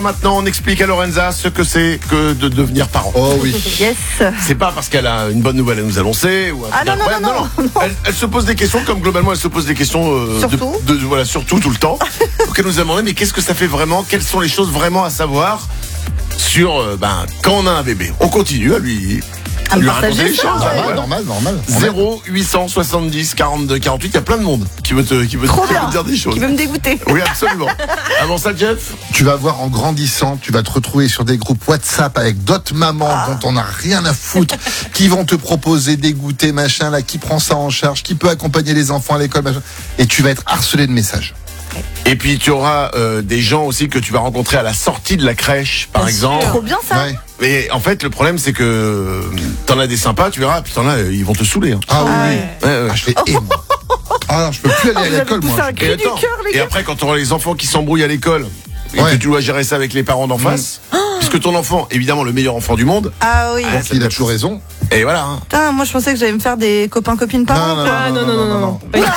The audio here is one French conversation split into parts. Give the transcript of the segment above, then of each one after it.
Maintenant, on explique à Lorenza ce que c'est que de devenir parent. Oh oui. Yes. C'est pas parce qu'elle a une bonne nouvelle à nous annoncer ou un truc incroyable. Non. Elle se pose des questions, comme globalement elle se pose des questions Surtout. voilà, surtout tout le temps. Donc elle nous a demandé mais qu'est-ce que ça fait vraiment, quelles sont les choses vraiment à savoir sur quand on a un bébé. On continue à lui raconter les choses. Normal. 0870 42 48, il y a plein de monde qui veut te dire des choses. Qui veut me dégoûter. Oui, absolument. Avant ça, Jeff, Tu vas voir en grandissant, tu vas te retrouver sur des groupes WhatsApp avec d'autres mamans dont on n'a rien à foutre, qui vont te proposer des goûters, machin, là, qui prend ça en charge, qui peut accompagner les enfants à l'école, machin. Et tu vas être harcelé de messages. et puis tu auras des gens aussi que tu vas rencontrer à la sortie de la crèche, par exemple. Trop bien ça. Ouais. Mais en fait, le problème, c'est que t'en as des sympas, tu verras, puis t'en as, ils vont te saouler. Hein. Ah oui. Ouais. Ah, je fais moi. Ah non, je peux plus aller à l'école, moi. C'est un cri du cœur, les Et gars. après, quand tu auras les enfants qui s'embrouillent à l'école, et Ouais. que tu dois gérer ça avec les parents d'en face, puisque ton enfant, évidemment, le meilleur enfant du monde, Ah oui. Donc, il a toujours raison. et voilà. Hein. Putain, moi je pensais que j'allais me faire des copains-copines parents. Non.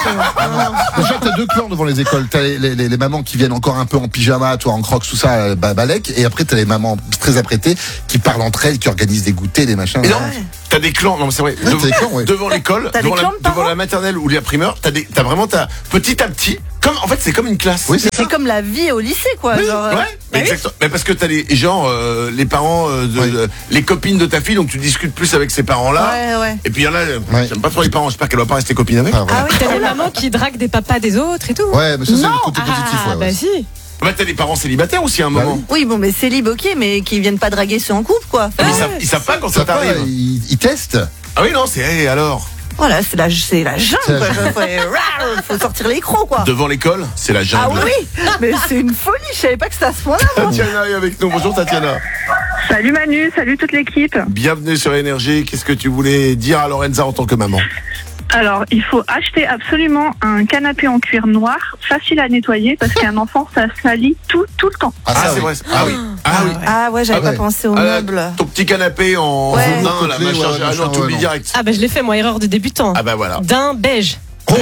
Déjà, t'as deux clans devant les écoles. T'as les mamans qui viennent encore un peu en pyjama, toi en crocs, tout ça, balèque. Et après, t'as les mamans très apprêtées qui parlent entre elles, qui organisent des goûters, des machins. Et non, t'as des clans, non, mais c'est vrai. Ouais, t'as des clans, ouais. Devant l'école, T'as des clans de devant parents la maternelle ou la primaire, t'as vraiment petit à petit, en fait, c'est comme une classe. Oui, c'est ça. C'est comme la vie au lycée, quoi. Oui, Genre, ouais, mais exactement. Mais parce que t'as les parents, les copines de ta fille, donc tu discutes plus avec ces parents-là. Ouais. Et puis il y en a, Ouais. j'aime pas trop les parents, j'espère qu'elle va pas rester copine avec. Ah, voilà. Ah oui, t'as des mamans qui draguent des papas des autres et tout. Ouais, mais ça, c'est Non. le côté positif. Ah, Ouais, ouais. bah si. Bah, t'as des parents célibataires aussi à un moment. Oui, bon, mais célib, ok, mais qui viennent pas draguer ceux en couple, quoi. Mais ils savent pas quand ça Ça part, t'arrive. ils testent. Ah oui, non, c'est alors. Voilà, c'est la jungle, C'est la quoi. Faut sortir les crocs, quoi. Devant l'école, c'est la Ah jungle. oui, mais c'est une folie, je savais pas que c'était à ce point-là. moi. Tatiana est avec nous. Bonjour Tatiana. Salut Manu, salut toute l'équipe. Bienvenue sur Énergie. Qu'est-ce que tu voulais dire à Lorenza en tant que maman? Alors, il faut acheter absolument un canapé en cuir noir, facile à nettoyer, parce qu'un enfant, ça salit tout le temps. Ah, ça, c'est oui. vrai. Ah oui. Ah oui. Ah ouais, j'avais Ah pas ouais. pensé aux Ah, meubles. ton petit canapé en Ouais. venin, là, Côtelé, machin. ouais, Ah non, machin, t'oublies ouais, direct. Ah bah je l'ai fait moi, erreur de débutant. Ah bah voilà. D'un beige.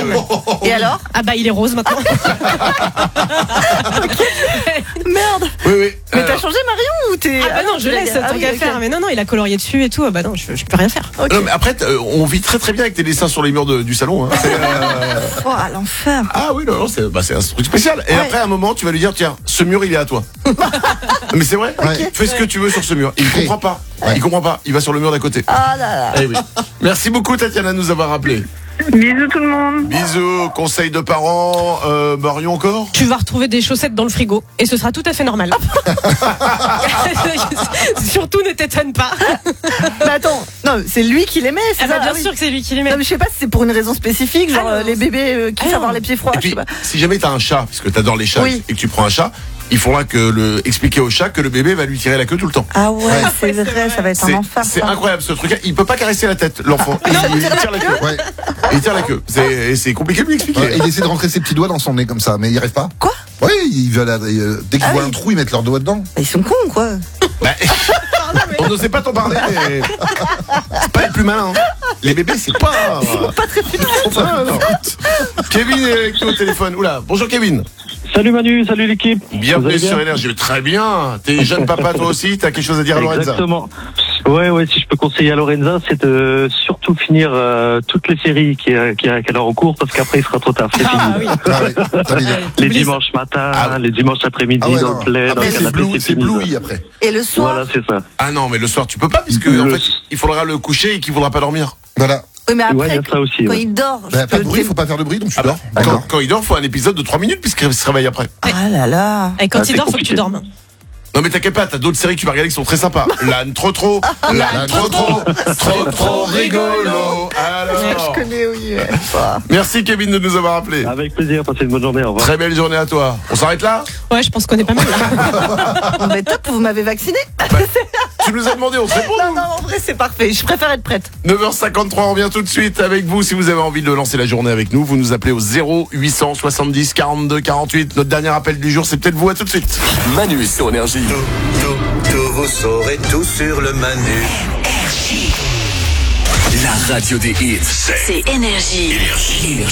Et alors? Ah bah il est rose maintenant. Merde. Oui, oui. Mais t'as changé Marion ou t'es... Ah bah non, je laisse tant qu'à faire. Mais non, il a colorié dessus et tout. Ah bah non, je peux rien faire. Ok. Non, mais après, on vit très très bien avec tes dessins sur les murs du salon. Hein. Oh, l'enfer. Ah oui, non, c'est un truc spécial. Et Ouais. après, à un moment, tu vas lui dire, tiens, ce mur, il est à toi. Mais c'est vrai. Ok. Fais ce que tu veux sur ce mur. Il comprend pas. Ouais. Il comprend pas. Il va sur le mur d'à côté. Ah là là. Eh oui. Merci beaucoup, Tatiana, de nous avoir rappelé. Bisous tout le monde. Bisous, conseils de parents. Marion encore? Tu vas retrouver des chaussettes dans le frigo et ce sera tout à fait normal. Surtout ne t'étonne pas. Mais attends, non, c'est lui qui les met, c'est Ah bah ça? bien oui. sûr que c'est lui qui les met. Non, mais je sais pas si c'est pour une raison spécifique, genre Ah non. les bébés qui Ah savent non. avoir les pieds froids, Et je puis, sais pas. si jamais t'as un chat, parce que t'adores les chats Oui. et que tu prends un chat, il faudra expliquer au chat que le bébé va lui tirer la queue tout le temps. Ah ouais, c'est Ouais, c'est vrai, ça va être C'est un enfer. c'est ça. incroyable ce truc-là. Il peut pas caresser la tête, l'enfant. Il tire la queue. Ouais. Il tire la queue. C'est compliqué de lui expliquer. Ouais, il essaie de rentrer ses petits doigts dans son nez comme ça, mais il n'y arrive pas. Quoi? Oui, dès qu'ils Ah voient oui. un trou, ils mettent leurs doigts dedans. Bah, ils sont cons, quoi. Bah, on ne sait pas t'en parler, mais c'est pas les plus malins. Hein. Les bébés, c'est pas. Pas très Kevin est avec nous au téléphone. Oula, bonjour Kevin. Salut Manu, salut l'équipe. Vous Bienvenue allez bien sur Énergie. Très bien. T'es jeune papa toi aussi. T'as quelque chose à dire à Lorenza? Exactement. Ouais, si je peux conseiller à Lorenza, c'est de surtout finir toutes les séries qu'elle a en cours, parce qu'après il sera trop tard. C'est Ah fini. oui. Ah ouais, ça m'énerve. Les Oublie dimanches matins, Ah ouais. les dimanches après-midi, Ah ouais, dans non. le plaid, dans Après, le c'est canapé, blue, c'est fini. blouis après. Et le soir? Voilà, c'est ça. Ah non, mais le soir tu peux pas puisque en fait il faudra le coucher et qu'il voudra pas dormir. Voilà. Oui, mais Ouais, il y après, a ça aussi. quand Ouais. il dort, Bah, pas de bruit, faut pas faire de bruit, donc tu Ah dors. bah, D'accord. quand il dort, faut un épisode de 3 minutes puisqu'il se réveille après. Ah là là. Et quand Ah, il c'est dort, faut que compliqué. tu dormes. Non mais t'inquiète pas, t'as d'autres séries que tu vas regarder qui sont très sympas. L'âne trop l'âne trop rigolo. Alors, connais, oui. merci Kevin de nous avoir appelé. Avec plaisir, passez une bonne journée, au revoir. Très belle journée à toi. On s'arrête là? Ouais, je pense qu'on est pas mal là. Bon, mais top, vous m'avez vacciné. Tu nous as demandé, on te répond. Non, non, en vrai, c'est parfait. Je préfère être prête. 9h53, on revient tout de suite avec vous. Si vous avez envie de lancer la journée avec nous, vous nous appelez au 0870 42 48. Notre dernier appel du jour, c'est peut-être vous. À tout de suite. Manu sur Énergie. Tout, vous saurez tout sur le Manu. La radio des hits. C'est Énergie. Énergie.